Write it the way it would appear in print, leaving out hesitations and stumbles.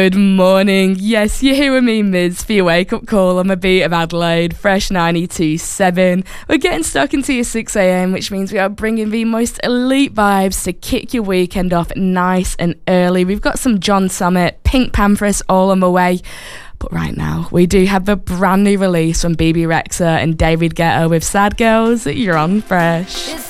Good morning. Yes, you're here with me, Miz, for your wake-up call on the beat of Adelaide, Fresh 92.7. We're getting stuck into your 6am, which means we are bringing the most elite vibes to kick your weekend off nice and early. We've got some John Summit, Pink Panthers all on the way. But right now, we do have the brand new release from BB Rexa and David Guetta with Sad Girls. You're on Fresh.